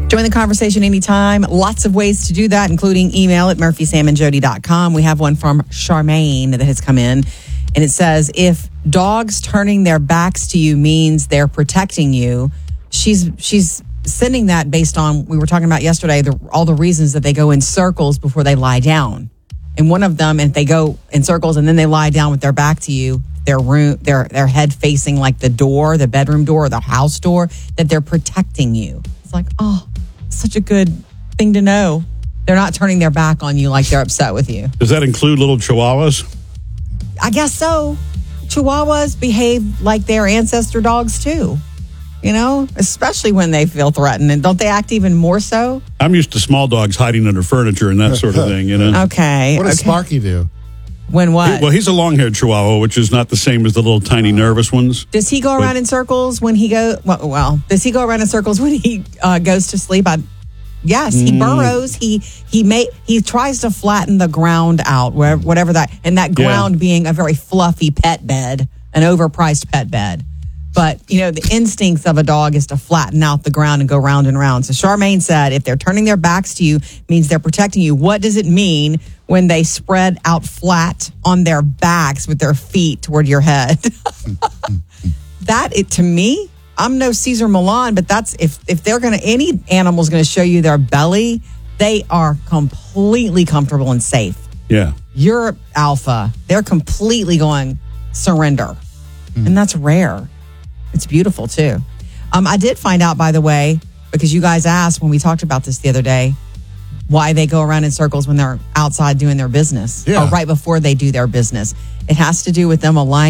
Join the conversation anytime. Lots of ways to do that, including email at murphysamandjody.com. We have one from Charmaine that has come in, and it says, if dogs turning their backs to you means they're protecting you, she's sending that based on, we were talking about yesterday, all the reasons that they go in circles before they lie down. And one of them, if they go in circles and then they lie down with their back to you, their head facing like the door, the bedroom door or the house door, that they're protecting you. It's like, oh, such a good thing to know. They're not turning their back on you like they're upset with you. Does that include little chihuahuas? I guess so. Chihuahuas behave like their ancestor dogs too. You know, especially when they feel threatened. And don't they act even more so? I'm used to small dogs hiding under furniture and that sort of thing, you know? Okay. What does Sparky do? When what? He's a long-haired chihuahua, which is not the same as the little tiny nervous ones. Does he go around in circles when he does he go around in circles when he goes to sleep? Yes, he burrows. He tries to flatten the ground out, whatever that, and that ground being a very fluffy pet bed, an overpriced pet bed. But, you know, the instincts of a dog is to flatten out the ground and go round and round. So Charmaine said, if they're turning their backs to you, means they're protecting you. What does it mean when they spread out flat on their backs with their feet toward your head? To me, I'm no Cesar Millan, but that's if they're going to, any animal's going to show you their belly, they are completely comfortable and safe. Yeah. You're alpha. They're completely going surrender. And that's rare. It's beautiful, too. I did find out, by the way, because you guys asked when we talked about this the other day, why they go around in circles when they're outside doing their business or right before they do their business. It has to do with them aligning